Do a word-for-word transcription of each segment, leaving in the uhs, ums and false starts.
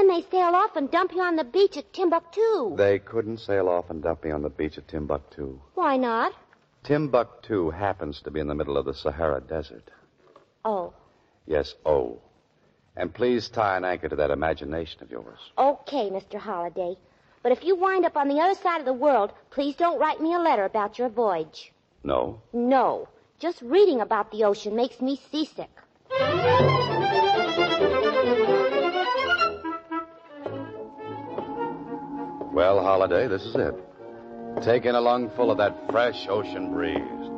then they sail off and dump you on the beach at Timbuktu. They couldn't sail off and dump me on the beach at Timbuktu. Why not? Timbuktu happens to be in the middle of the Sahara Desert. Oh. Yes, oh. And please tie an anchor to that imagination of yours. Okay, Mister Holliday. But if you wind up on the other side of the world, please don't write me a letter about your voyage. No? No. Just reading about the ocean makes me seasick. Well, Holiday, this is it. Take in a lungful of that fresh ocean breeze.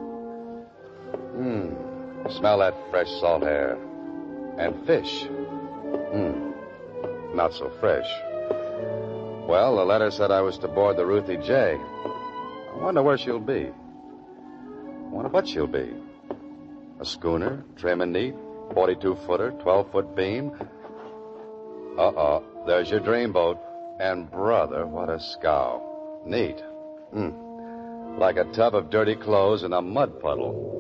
Hmm. Smell that fresh salt air. And fish. Hmm. Not so fresh. Well, the letter said I was to board the Ruthie J. I wonder where she'll be. I wonder what she'll be. A schooner, trim and neat, forty-two footer, twelve-foot beam. Uh-oh, there's your dreamboat. And, brother, what a scow. Neat. Hmm. Like a tub of dirty clothes in a mud puddle.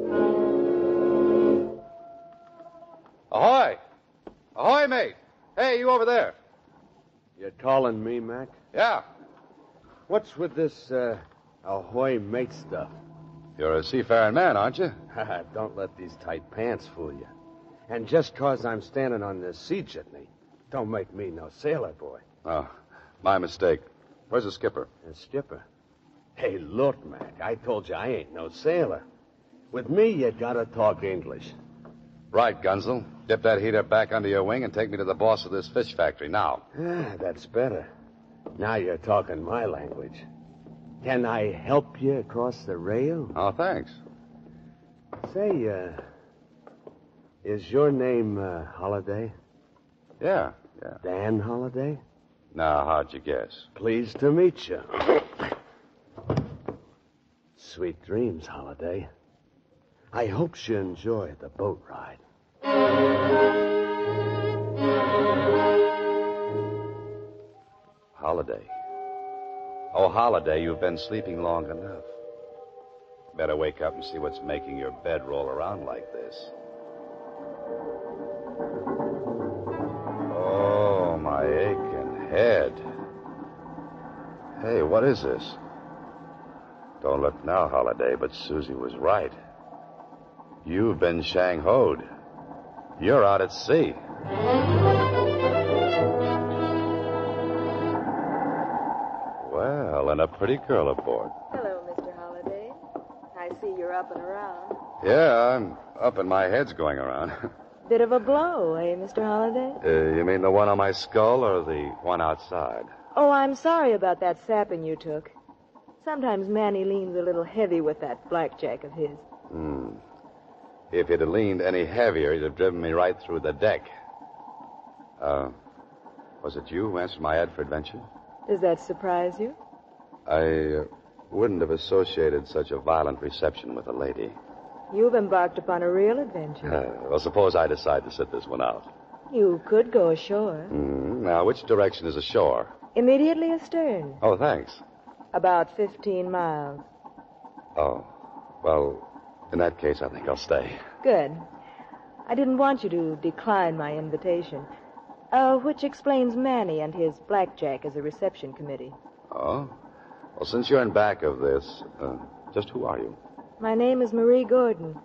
Ahoy! Ahoy, mate! Hey, you over there. You're calling me, Mac? Yeah. What's with this, uh, ahoy mate stuff? You're a seafaring man, aren't you? Don't let these tight pants fool you. And just 'cause I'm standing on this sea jitney, don't make me no sailor boy. Oh, my mistake. Where's the skipper? The skipper? Hey, look, Mac, I told you I ain't no sailor. With me, you gotta talk English. Right, Gunzel. Dip that heater back under your wing and take me to the boss of this fish factory now. Ah, that's better. Now you're talking my language. Can I help you across the rail? Oh, thanks. Say, uh, is your name, uh, Holiday? Yeah, yeah. Dan Holiday? Now, how'd you guess? Pleased to meet you. Sweet dreams, Holiday. I hope you enjoy the boat ride. Holiday. Oh, Holiday, you've been sleeping long enough. Better wake up and see what's making your bed roll around like this. Oh, my aching head. Hey, what is this? Don't look now, Holiday, but Susie was right. You've been shang-hoed. You're out at sea. Well, and a pretty girl aboard. Hello, Mister Holliday. I see you're up and around. Yeah, I'm up and my head's going around. Bit of a blow, eh, Mister Holliday? Uh, you mean the one on my skull or the one outside? Oh, I'm sorry about that sapping you took. Sometimes Manny leans a little heavy with that blackjack of his. Hmm. If he'd have leaned any heavier, he'd have driven me right through the deck. Uh, was it you who answered my ad for adventure? Does that surprise you? I uh, wouldn't have associated such a violent reception with a lady. You've embarked upon a real adventure. Uh, well, suppose I decide to sit this one out. You could go ashore. Mm, now, which direction is ashore? Immediately astern. Oh, thanks. About fifteen miles. Oh, well, in that case, I think I'll stay. Good. I didn't want you to decline my invitation, uh, which explains Manny and his blackjack as a reception committee. Oh? Well, since you're in back of this, uh, just who are you? My name is Marie Gordon.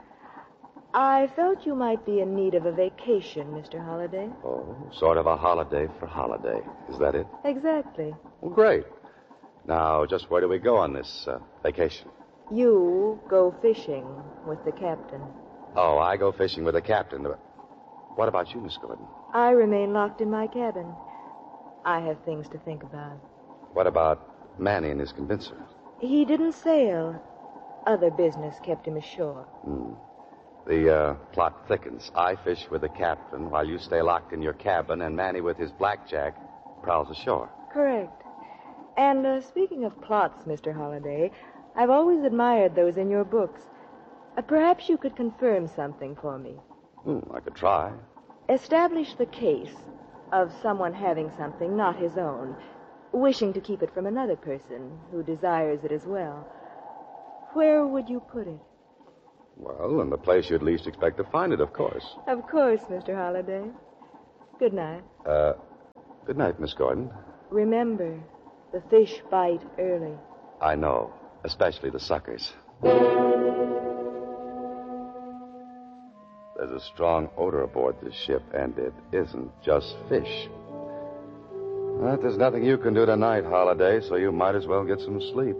I felt you might be in need of a vacation, Mister Holliday. Oh, sort of a holiday for holiday. Is that it? Exactly. Well, great. Now, just where do we go on this uh, vacation? You go fishing with the captain. Oh, I go fishing with the captain. What about you, Miss Gordon? I remain locked in my cabin. I have things to think about. What about Manny and his convincer? He didn't sail. Other business kept him ashore. Hmm. The uh, plot thickens. I fish with the captain while you stay locked in your cabin, and Manny with his blackjack prowls ashore. Correct. And uh, speaking of plots, Mister Holliday, I've always admired those in your books. Uh, perhaps you could confirm something for me. Hmm, I could try. Establish the case of someone having something not his own, wishing to keep it from another person who desires it as well. Where would you put it? Well, in the place you'd least expect to find it, of course. Of course, Mister Holliday. Good night. Uh, Good night, Miss Gordon. Remember, the fish bite early. I know, especially the suckers. There's a strong odor aboard this ship, and it isn't just fish. But there's nothing you can do tonight, Holiday, so you might as well get some sleep.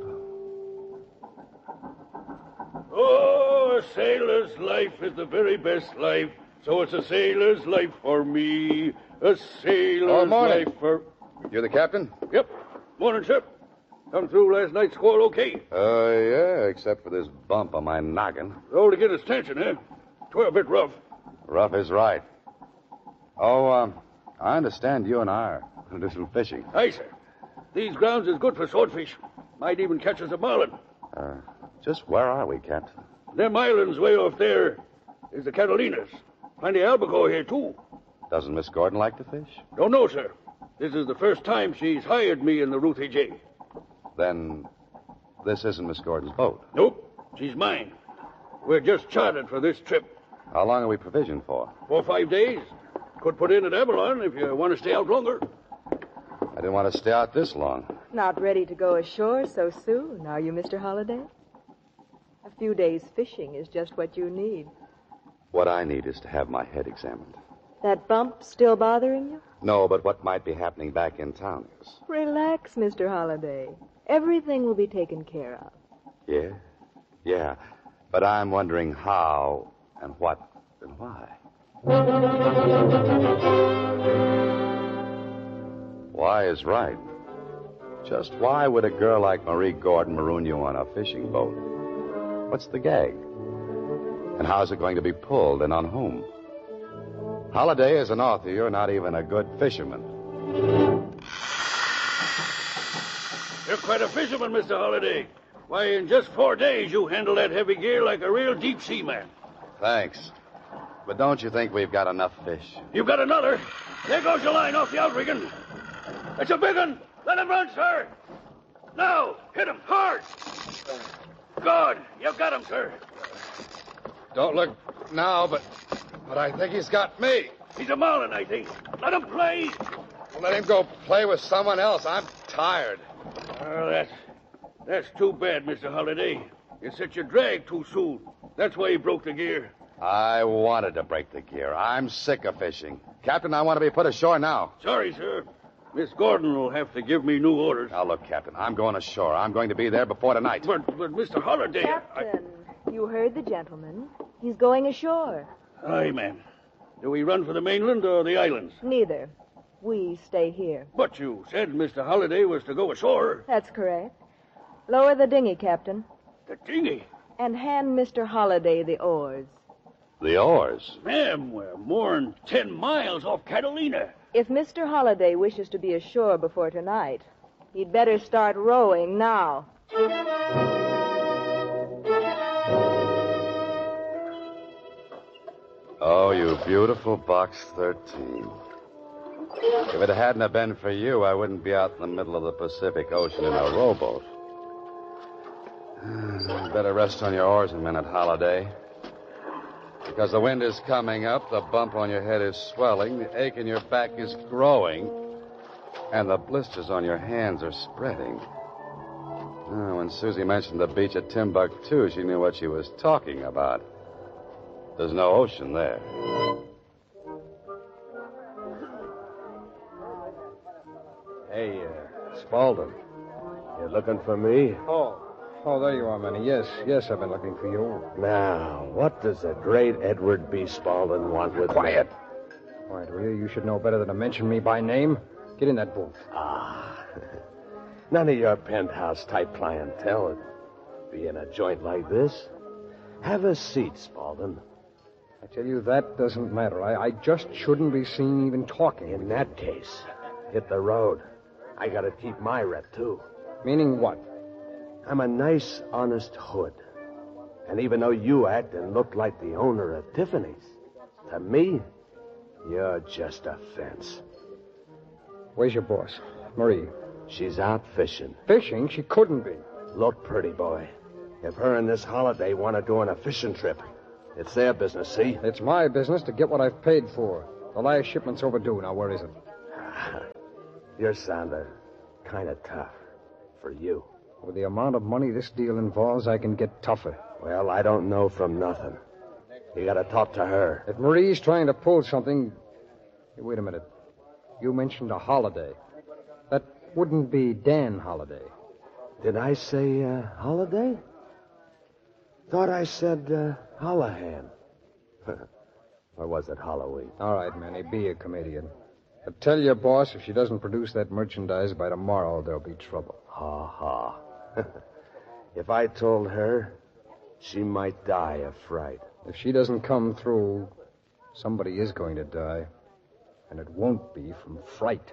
Oh, a sailor's life is the very best life. So it's a sailor's life for me. A sailor's Oh, morning. life for... You the captain? Yep. Morning, sir. Come through last night's squall okay? Uh, yeah, except for this bump on my noggin. Oh, to get his attention, eh? Twere a bit rough. Rough is right. Oh, um, I understand you and I are going to do some fishing. Aye, sir. These grounds is good for swordfish. Might even catch us a marlin. Uh, just where are we, Captain? Them islands way off there is the Catalinas. Plenty of albacore here, too. Doesn't Miss Gordon like to fish? Don't know, sir. This is the first time she's hired me in the Ruthie J. Then this isn't Miss Gordon's boat. Nope. She's mine. We're just chartered for this trip. How long are we provisioned for? Four or five days. Could put in at Avalon if you want to stay out longer. I didn't want to stay out this long. Not ready to go ashore so soon, are you, Mister Holliday? A few days fishing is just what you need. What I need is to have my head examined. That bump still bothering you? No, but what might be happening back in town is. Relax, Mister Holliday. Everything will be taken care of. Yeah? Yeah. But I'm wondering how and what and why. Why is right. Just why would a girl like Marie Gordon maroon you on a fishing boat? What's the gag? And how's it going to be pulled, and on whom? Holiday, as an author, you're not even a good fisherman. You're quite a fisherman, Mister Holliday. Why, in just four days, you handle that heavy gear like a real deep-sea man. Thanks. But don't you think we've got enough fish? You've got another. There goes your line off the outrigging. It's a big one. Let him run, sir. Now, hit him hard. Good. You've got him, sir. Don't look now, but but I think he's got me. He's a marlin, I think. Let him play. Let him go play with someone else. I'm tired. Oh, that's, that's too bad, Mister Holliday. You set your drag too soon. That's why he broke the gear. I wanted to break the gear. I'm sick of fishing. Captain, I want to be put ashore now. Sorry, sir. Miss Gordon will have to give me new orders. Now, look, Captain, I'm going ashore. I'm going to be there before tonight. But, but Mister Holliday... Captain, I... you heard the gentleman. He's going ashore. Aye, ma'am. Do we run for the mainland or the islands? Neither. We stay here. But you said Mister Holliday was to go ashore. That's correct. Lower the dinghy, Captain. The dinghy? And hand Mister Holliday the oars. The oars? Ma'am, we're more'n ten miles off Catalina. If Mister Holliday wishes to be ashore before tonight, he'd better start rowing now. Oh, you beautiful Box thirteen. If it hadn't have been for you, I wouldn't be out in the middle of the Pacific Ocean in a rowboat. Better rest on your oars a minute, Holiday. Because the wind is coming up, the bump on your head is swelling, the ache in your back is growing, and the blisters on your hands are spreading. Oh, when Susie mentioned the beach at Timbuktu, she knew what she was talking about. There's no ocean there. Hey, uh, Spaulding. You looking for me? Oh. Oh, there you are, Manny. Yes, yes, I've been looking for you. Now, what does the great Edward B. Spaulding want with Quiet. me? Quiet, will you? You should know better than to mention me by name. Get in that booth. Ah, none of your penthouse-type clientele would be in a joint like this. Have a seat, Spaulding. I tell you, that doesn't matter. I, I just shouldn't be seen even talking. In that case, hit the road. I gotta keep my rep, too. Meaning what? I'm a nice, honest hood. And even though you act and look like the owner of Tiffany's, to me, you're just a fence. Where's your boss? Marie. She's out fishing. Fishing? She couldn't be. Look, pretty boy. If her and this Holiday want to go on a fishing trip, it's their business, see? It's my business to get what I've paid for. The last shipment's overdue. Now, where is it? You're sounding kind of tough. For you. With the amount of money this deal involves, I can get tougher. Well, I don't know from nothing. You gotta talk to her. If Marie's trying to pull something... Hey, wait a minute. You mentioned a holiday. That wouldn't be Dan Holliday. Did I say, uh, holiday? Thought I said, uh, Holohan. Or was it Halloween? All right, Manny, be a comedian. But tell your boss if she doesn't produce that merchandise by tomorrow, there'll be trouble. Ha ha. If I told her, she might die of fright. If she doesn't come through, somebody is going to die. And it won't be from fright.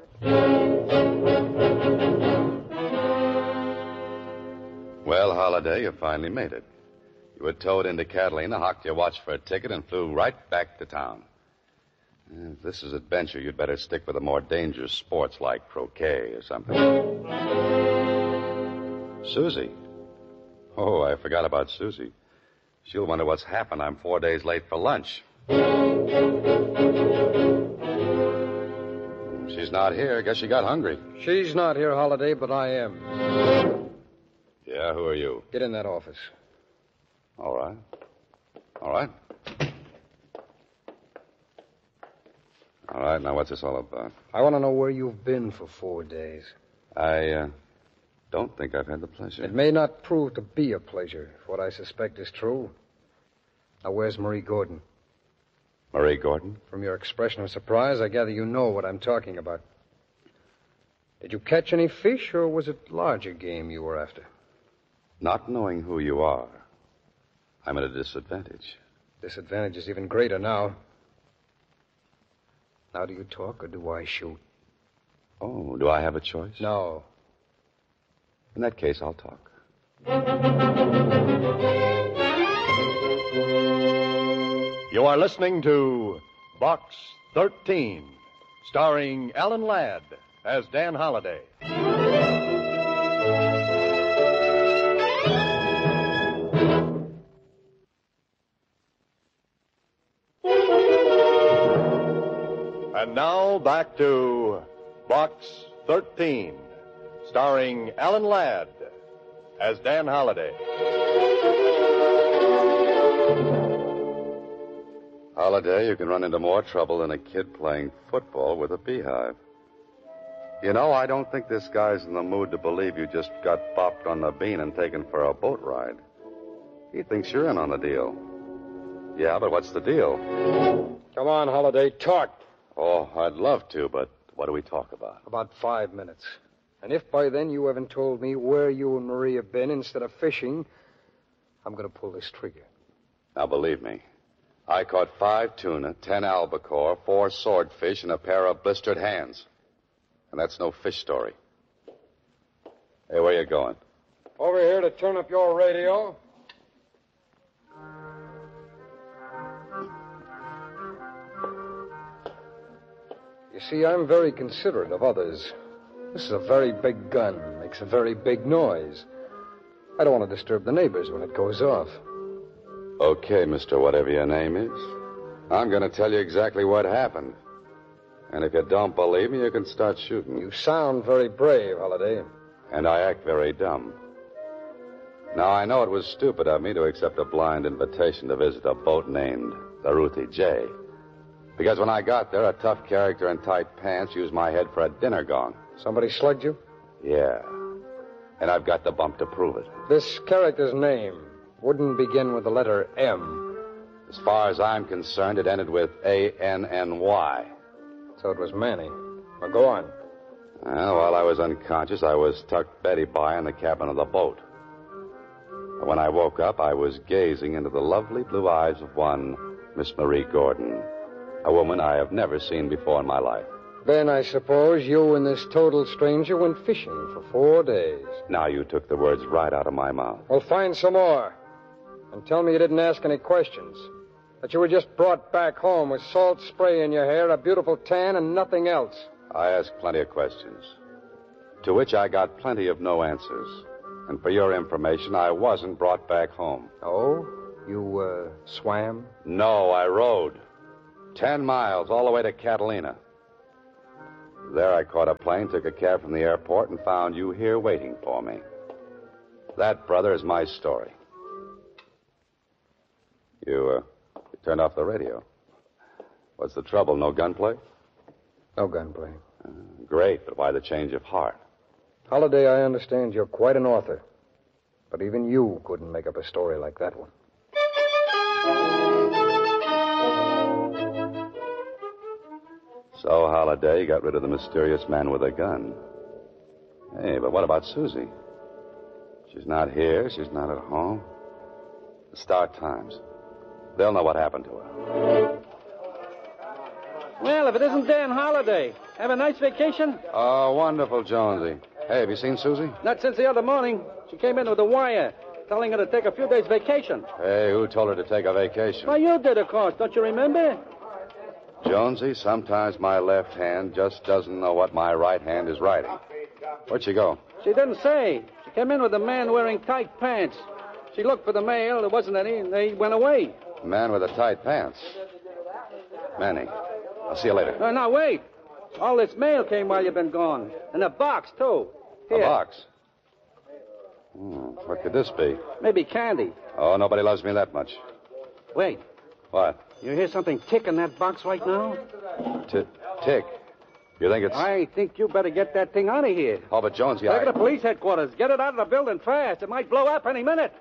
Well, Holiday, you finally made it. You were towed into Catalina, hocked your watch for a ticket, and flew right back to town. If this is adventure, you'd better stick with the more dangerous sports like croquet or something. Susie. Oh, I forgot about Susie. She'll wonder what's happened. I'm four days late for lunch. She's not here. Guess she got hungry. She's not here, Holiday, but I am. Yeah, who are you? Get in that office. All right. All right. All right, now what's this all about? I want to know where you've been for four days. I, uh, don't think I've had the pleasure. It may not prove to be a pleasure if what I suspect is true. Now, where's Marie Gordon? Marie Gordon? From your expression of surprise, I gather you know what I'm talking about. Did you catch any fish, or was it larger game you were after? Not knowing who you are, I'm at a disadvantage. Disadvantage is even greater now. Now, do you talk, or do I shoot? Oh, do I have a choice? No. In that case, I'll talk. You are listening to Box thirteen, starring Alan Ladd as Dan Holliday. And now back to Box thirteen, starring Alan Ladd as Dan Holliday. Holiday, you can run into more trouble than a kid playing football with a beehive. You know, I don't think this guy's in the mood to believe you just got bopped on the bean and taken for a boat ride. He thinks you're in on the deal. Yeah, but what's the deal? Come on, Holiday, talk. Oh, I'd love to, but what do we talk about? About five minutes. And if by then you haven't told me where you and Marie have been instead of fishing, I'm going to pull this trigger. Now, believe me, I caught five tuna, ten albacore, four swordfish, and a pair of blistered hands. And that's no fish story. Hey, where you going? Over here to turn up your radio. You see, I'm very considerate of others. This is a very big gun, makes a very big noise. I don't want to disturb the neighbors when it goes off. Okay, mister whatever your name is. I'm going to tell you exactly what happened. And if you don't believe me, you can start shooting. You sound very brave, Holiday. And I act very dumb. Now, I know it was stupid of me to accept a blind invitation to visit a boat named the Ruthie J. Because when I got there, a tough character in tight pants used my head for a dinner gong. Somebody slugged you? Yeah. And I've got the bump to prove it. This character's name wouldn't begin with the letter M. As far as I'm concerned, it ended with A N N Y. So it was Manny. Well, go on. Well, while I was unconscious, I was tucked Betty by in the cabin of the boat. But when I woke up, I was gazing into the lovely blue eyes of one Miss Marie Gordon, a woman I have never seen before in my life. Then I suppose you and this total stranger went fishing for four days. Now you took the words right out of my mouth. Well, find some more. And tell me you didn't ask any questions. That you were just brought back home with salt spray in your hair, a beautiful tan, and nothing else. I asked plenty of questions, to which I got plenty of no answers. And for your information, I wasn't brought back home. Oh? You, uh, swam? No, I rowed. Ten miles all the way to Catalina. There I caught a plane, took a cab from the airport, and found you here waiting for me. That, brother, is my story. You, uh, you turned off the radio. What's the trouble? No gunplay? No gunplay. Uh, great, but why the change of heart? Holliday, I understand you're quite an author. But even you couldn't make up a story like that one. So, Holliday, you got rid of the mysterious man with a gun. Hey, but what about Susie? She's not here. She's not at home. The Star Times. They'll know what happened to her. Well, if it isn't Dan Holliday. Have a nice vacation? Oh, wonderful, Jonesy. Hey, have you seen Susie? Not since the other morning. She came in with a wire telling her to take a few days vacation. Hey, who told her to take a vacation? Well, you did, of course. Don't you remember? Jonesy, sometimes my left hand just doesn't know what my right hand is writing. Where'd she go? She didn't say. She came in with a man wearing tight pants. She looked for the mail. There wasn't any, and they went away. Man with the tight pants. Manny, I'll see you later. No, now, wait. All this mail came while you've been gone. And a box, too. Here. A box? Hmm, what could this be? Maybe candy. Oh, nobody loves me that much. Wait. What? You hear something tick in that box right now? T- tick. You think it's... I think you better get that thing out of here. Oh, but Jonesy, Take I... it to police headquarters. Get it out of the building fast. It might blow up any minute.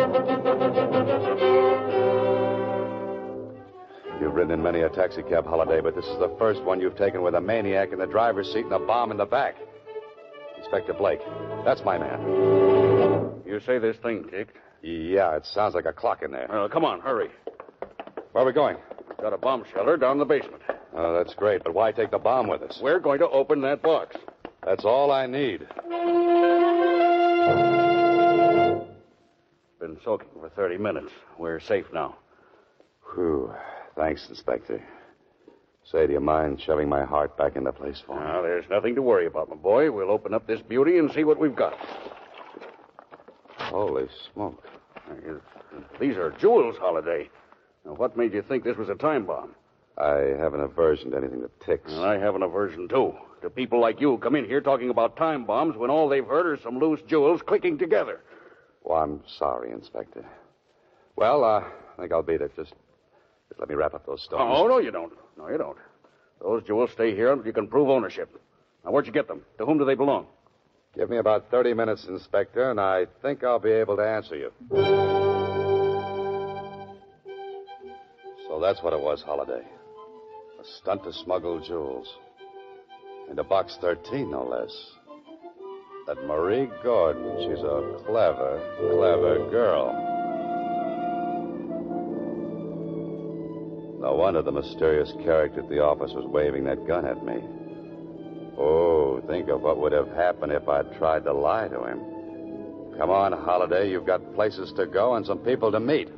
You've ridden in many a taxicab, Holiday, but this is the first one you've taken with a maniac in the driver's seat and a bomb in the back. Inspector Blake. That's my man. You say this thing ticked? Yeah, it sounds like a clock in there. Uh, come on, hurry. Where are we going? We've got a bomb shelter down in the basement. Oh, that's great, but why take the bomb with us? We're going to open that box. That's all I need. Been soaking for thirty minutes. We're safe now. Whew. Thanks, Inspector. Say, do you mind shoving my heart back into place for me? Now, there's nothing to worry about, my boy. We'll open up this beauty and see what we've got. Holy smoke. These are jewels, Holiday. Now, what made you think this was a time bomb? I have an aversion to anything that ticks. And I have an aversion, too. To people like you who come in here talking about time bombs when all they've heard are some loose jewels clicking together. Well, I'm sorry, Inspector. Well, uh, I think I'll beat it. Just, just let me wrap up those stones. Oh, no, you don't. No, you don't. Those jewels stay here until you can prove ownership. Now, where'd you get them? To whom do they belong? Give me about thirty minutes, Inspector, and I think I'll be able to answer you. So that's what it was, Holiday. A stunt to smuggle jewels. Into box thirteen, no less. That Marie Gordon, she's a clever, clever girl. No wonder the mysterious character at the office was waving that gun at me. Oh, think of what would have happened if I'd tried to lie to him. Come on, Holiday. You've got places to go and some people to meet.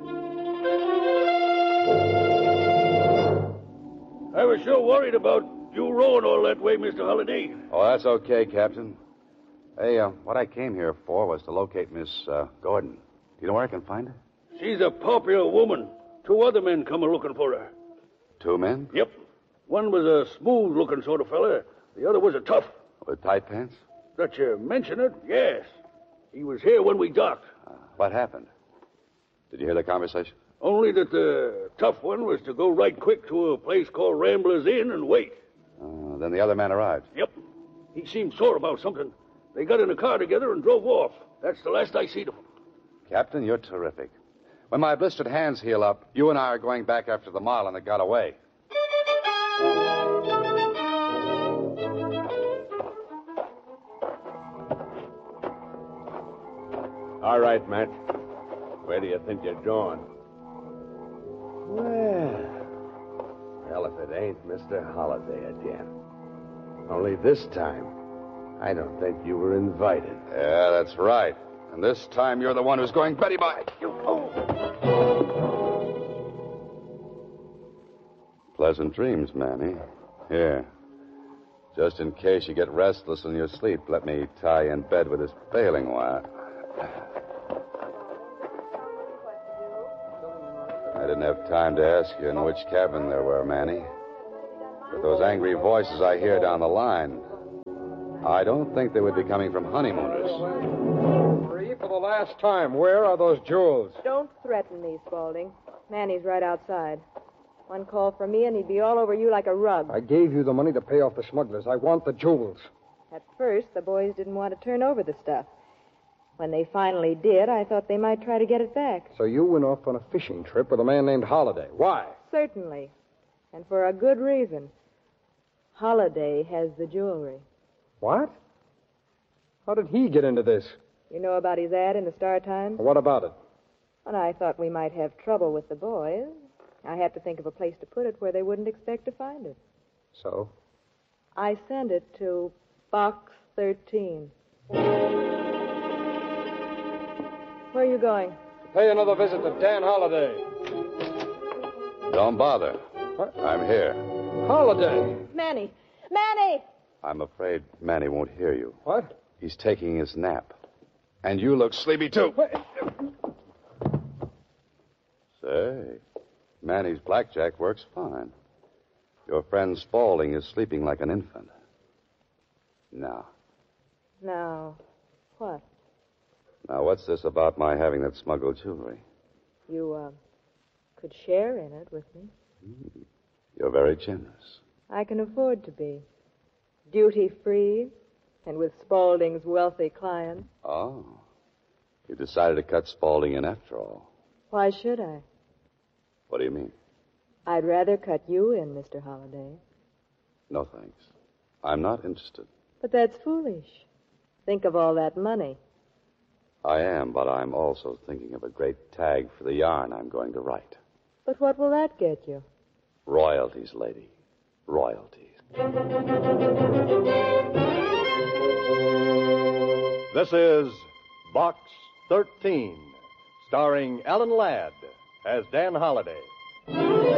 I was so worried about you rowing all that way, Mister Holiday. Oh, that's okay, Captain. Hey, uh, what I came here for was to locate Miss uh, Gordon. Do you know where I can find her? She's a popular woman. Two other men come a-looking for her. Two men? Yep. One was a smooth-looking sort of fella. The other was a tough. With tight pants? That you mention it, yes. He was here when we docked. Uh, what happened? Did you hear the conversation? Only that the tough one was to go right quick to a place called Rambler's Inn and wait. Uh, then the other man arrived. Yep. He seemed sore about something. They got in a car together and drove off. That's the last I seen of them. Captain, you're terrific. When my blistered hands heal up, you and I are going back after the Marlin that got away. All right, Matt. Where do you think you're going? Well, well, if it ain't Mister Holiday again. Only this time, I don't think you were invited. Yeah, that's right. And this time you're the one who's going Betty by. You... Oh. Pleasant dreams, Manny. Here. Just in case you get restless in your sleep, let me tie you in bed with this baling wire. I didn't have time to ask you in which cabin there were, Manny. With those angry voices I hear down the line, I don't think they would be coming from honeymooners. Free for the last time. Where are those jewels? Don't threaten me, Spaulding. Manny's right outside. One call from me and he'd be all over you like a rug. I gave you the money to pay off the smugglers. I want the jewels. At first, the boys didn't want to turn over the stuff. When they finally did, I thought they might try to get it back. So you went off on a fishing trip with a man named Holliday. Why? Certainly. And for a good reason. Holliday has the jewelry. What? How did he get into this? You know about his ad in the Star Times? What about it? When I thought we might have trouble with the boys, I had to think of a place to put it where they wouldn't expect to find it. So? I sent it to Box thirteen. Where are you going? Pay another visit to Dan Holliday. Don't bother. What? I'm here. Holliday? Manny! Manny! I'm afraid Manny won't hear you. What? He's taking his nap. And you look sleepy, too. What? Say, Manny's blackjack works fine. Your friend Spaulding is sleeping like an infant. Now, Now, what? now, what's this about my having that smuggled jewelry? You, uh, could share in it with me. You're very generous. I can afford to be. Duty-free, and with Spaulding's wealthy clients. Oh. You decided to cut Spaulding in after all. Why should I? What do you mean? I'd rather cut you in, Mister Holliday. No, thanks. I'm not interested. But that's foolish. Think of all that money. I am, but I'm also thinking of a great tag for the yarn I'm going to write. But what will that get you? Royalties, lady. Royalties. This is Box thirteen, starring Alan Ladd as Dan Holliday.